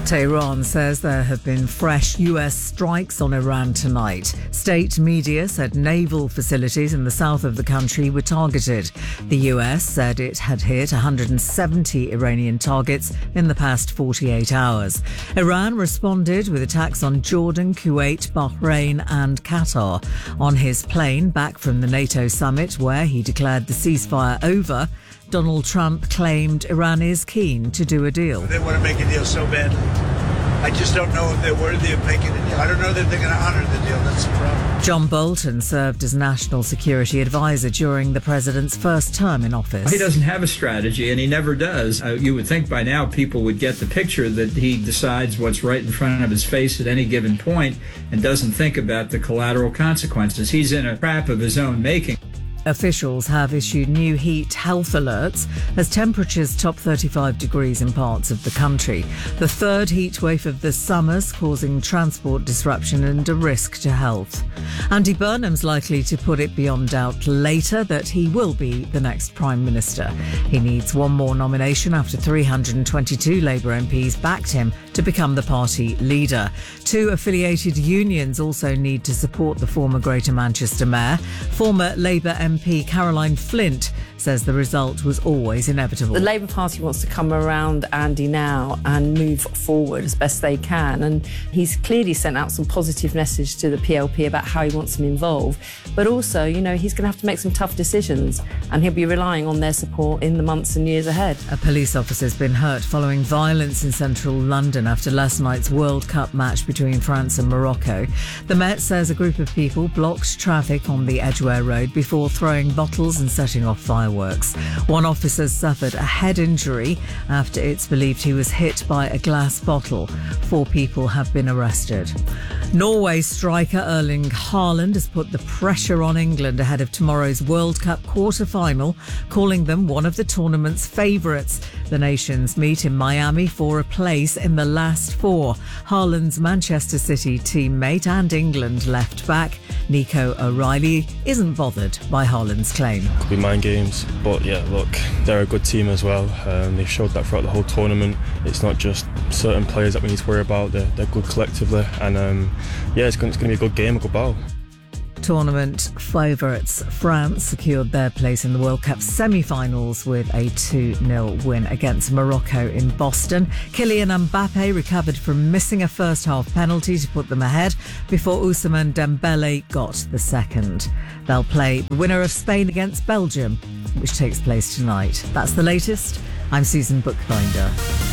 Tehran says there have been fresh US strikes on Iran tonight. State media said naval facilities in the south of the country were targeted. The US said it had hit 170 Iranian targets in the past 48 hours. Iran responded with attacks on Jordan, Kuwait, Bahrain and Qatar. On his plane back from the NATO summit where he declared the ceasefire over, Donald Trump claimed Iran is keen to do a deal. They want to make a deal so badly. I just don't know if they're worthy of making a deal. I don't know that they're going to honor the deal. That's the problem. John Bolton served as National Security Advisor during the president's first term in office. He doesn't have a strategy, and he never does. You would think by now people would get the picture that he decides what's right in front of his face at any given point and doesn't think about the collateral consequences. He's in a trap of his own making. Officials have issued new heat health alerts as temperatures top 35 degrees in parts of the country. The third heat wave of the summer's causing transport disruption and a risk to health. Andy Burnham's likely to put it beyond doubt later that he will be the next Prime Minister. He needs one more nomination after 322 Labour MPs backed him to become the party leader. Two affiliated unions also need to support the former Greater Manchester Mayor. Former Labour MP Caroline Flint says the result was always inevitable. The Labour Party wants to come around Andy now and move forward as best they can, and he's clearly sent out some positive message to the PLP about how he wants them involved, but also, he's going to have to make some tough decisions and he'll be relying on their support in the months and years ahead. A police officer's been hurt following violence in central London after last night's World Cup match between France and Morocco. The Met says a group of people blocked traffic on the Edgware Road before throwing bottles and setting off fireworks. One officer suffered a head injury after it's believed he was hit by a glass bottle. 4 people have been arrested. Norway striker Erling Haaland has put the pressure on England ahead of tomorrow's World Cup quarter-final, calling them one of the tournament's favourites. The nations meet in Miami for a place in the last 4. Haaland's Manchester City teammate and England left-back Nico O'Reilly isn't bothered by Haaland's claim. Could be mind games, but yeah, look, they're a good team as well. They've showed that throughout the whole tournament. It's not just certain players that we need to worry about. They're good collectively, and it's going to be a good game, a good battle. Tournament favourites France secured their place in the World Cup semi-finals with a 2-0 win against Morocco in Boston. Kylian Mbappe recovered from missing a first-half penalty to put them ahead before Ousmane Dembele got the second. They'll play the winner of Spain against Belgium, which takes place tonight. That's the latest. I'm Susan Bookbinder.